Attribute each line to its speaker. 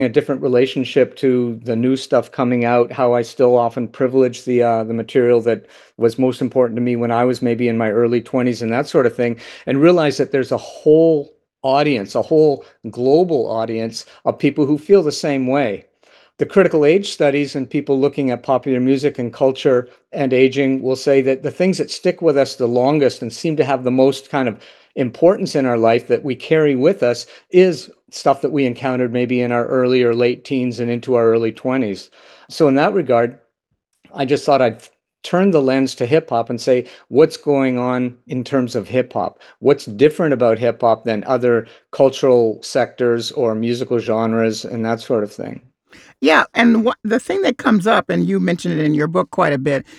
Speaker 1: a different relationship to the new stuff coming out, how I still often privilege the material that was most important to me when I was maybe in my early 20s and that sort of thing, and realize that there's a whole audience, a whole global audience of people who feel the same way. The critical age studies and people looking at popular music and culture and aging will say that the things that stick with us the longest and seem to have the most kind of importance in our life that we carry with us is stuff that we encountered maybe in our early or late teens and into our early 20s. So, in that regard, I just thought I'd turn the lens to hip hop and say, what's going on in terms of hip hop? What's different about hip hop than other cultural sectors or musical genres and that sort of thing?
Speaker 2: Yeah, and what the thing that comes up, and you mentioned it in your book quite a bit,